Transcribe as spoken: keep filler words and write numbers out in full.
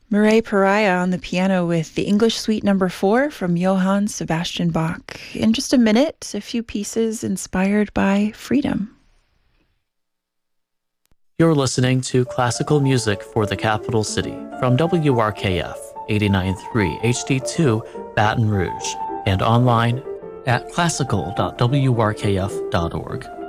Mireille Pariah on the piano with the English Suite Number Four from Johann Sebastian Bach. In just a minute, a few pieces inspired by freedom. You're listening to classical music for the capital city from W R K F eighty-nine point three H D two Baton Rouge and online at classical dot w r k f dot org.